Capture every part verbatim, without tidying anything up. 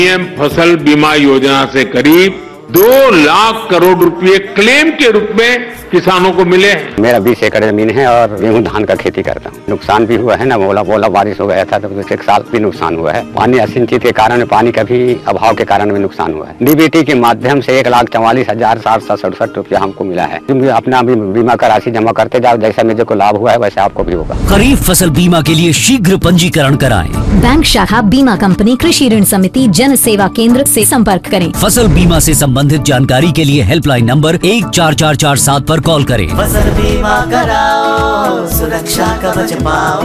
PM फसल बीमा योजना से करीब दो लाख करोड़ रुपए क्लेम के रूप में किसानों को मिले हैं। मेरा बीस एकड़ जमीन है और गेहूं धान का खेती करता हूँ। नुकसान भी हुआ है ना, ओला ओला बारिश हो गया था तो एक साल भी नुकसान हुआ है। पानी असिंचित के कारण, पानी का भी अभाव के कारण भी नुकसान हुआ है। डीबीटी के माध्यम से एक लाख चौवालीस हजार सात सौ सड़सठ रुपया हमको मिला है। तुम अपना बीमा का राशि जमा करते जाओ, जैसा मुझे को लाभ हुआ है वैसे आपको भी होगा। खरीफ फसल बीमा के लिए शीघ्र पंजीकरण कराएं। बैंक शाखा बीमा कंपनी कृषि ऋण समिति जन सेवा केंद्र से संपर्क करें। फसल बीमा से संबंधित जानकारी के लिए हेल्पलाइन नंबर एक चार चार चार सात पर कॉल करें। फसल बीमा कराओ, सुरक्षा कवच पाओ।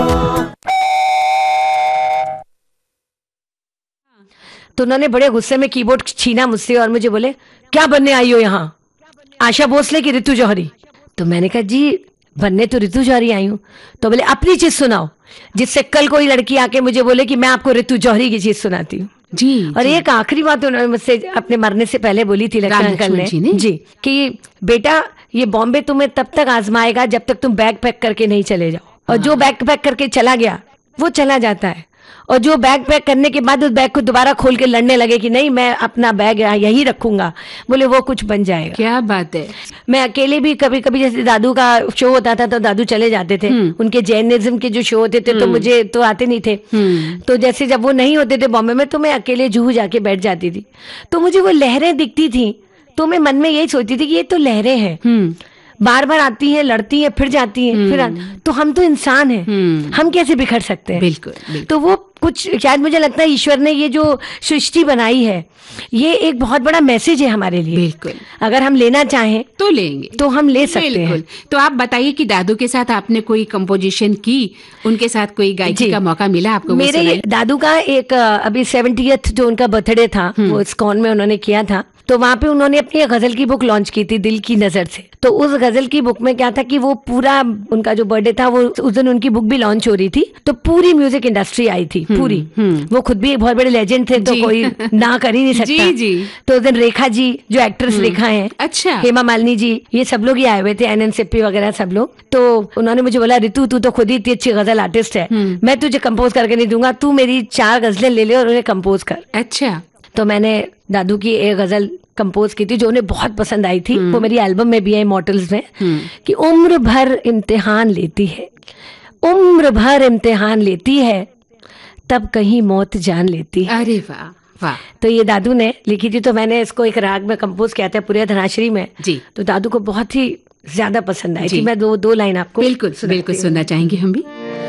तो उन्होंने बड़े गुस्से में कीबोर्ड छीना मुझसे और मुझे बोले, क्या बनने आई हो यहाँ? आशा भोसले की ऋतु जौहरी। तो मैंने कहा जी बनने तो ऋतु जौहरी आई हूँ। तो बोले अपनी चीज सुनाओ, जिससे कल कोई लड़की आके मुझे बोले कि मैं आपको ऋतु जौहरी की चीज सुनाती हूँ। जी, और जी। एक आखिरी बात उन्होंने मुझसे अपने मरने से पहले बोली थी लक्ष्मण अंकल ने, जी, ने जी कि बेटा ये बॉम्बे तुम्हें तब तक आजमाएगा जब तक तुम बैग पैक करके नहीं चले जाओ, और जो बैग पैक करके चला गया वो चला जाता है, और जो बैग पैक करने के बाद उस बैग को दोबारा खोल के लड़ने लगे कि नहीं मैं अपना बैग यहीं रखूंगा, बोले वो कुछ बन जाएगा। क्या बात है। मैं अकेले भी कभी कभी जैसे दादू का शो होता था तो दादू चले जाते थे, उनके जैनिज्म के जो शो होते थे तो मुझे तो आते नहीं थे, तो जैसे जब वो नहीं होते थे बॉम्बे में तो मैं अकेले जूहू जाके बैठ जाती थी। तो मुझे वो लहरें दिखती थी तो मैं मन में यही सोचती थी कि ये तो लहरें हैं, बार बार आती हैं, लड़ती हैं, फिर जाती हैं, फिर आ... तो हम तो इंसान हैं, हम कैसे बिखर सकते हैं? बिल्कुल, बिल्कुल। तो वो कुछ शायद मुझे लगता है ईश्वर ने ये जो सृष्टि बनाई है ये एक बहुत बड़ा मैसेज है हमारे लिए। बिल्कुल। अगर हम लेना चाहें तो लेंगे, तो हम ले सकते बिल्कुल हैं। तो आप बताइए कि दादू के साथ आपने कोई कंपोजिशन की, उनके साथ कोई गायकी का मौका मिला आपको? मेरे दादू का एक अभी सेवेंटियथ जो उनका बर्थडे था वो इस्कॉन में उन्होंने किया था, तो वहां पे उन्होंने अपनी एक गजल की बुक लॉन्च की थी दिल की नजर से। तो उस गजल की बुक में क्या था कि वो पूरा उनका जो बर्थडे था वो उस दिन उनकी बुक भी लॉन्च हो रही थी, तो पूरी म्यूजिक इंडस्ट्री आई थी पूरी। वो खुद भी एक बहुत बड़े लेजेंड थे तो कोई ना कर ही नहीं सकता। जी, जी। तो उस दिन रेखा जी जो एक्ट्रेस रेखा है, अच्छा, हेमा मालिनी जी, ये सब लोग ही आए हुए थे, एन एन सिप्पी वगैरह सब लोग। तो उन्होंने मुझे बोला ऋतु तू तो खुद ही इतनी अच्छी गजल आर्टिस्ट है, मैं तुझे कंपोज करके नहीं दूंगा, तू मेरी चार गजलें ले ले और उन्हें कंपोज कर। अच्छा। तो मैंने दादू की एक गजल कंपोज की थी जो उन्हें बहुत पसंद आई थी, वो मेरी एल्बम में भी है इमॉर्टल्स में, कि उम्र भर इम्तिहान लेती है, उम्र भर इम्तिहान लेती है, तब कहीं मौत जान लेती है। अरे वाह वाह। तो ये दादू ने लिखी थी, तो मैंने इसको एक राग में कंपोज किया था पूरे धनाश्री में जी। तो दादू को बहुत ही ज्यादा पसंद आई थी। मैं दो दो लाइन आपको बिल्कुल बिल्कुल सुनना चाहेंगे हम भी।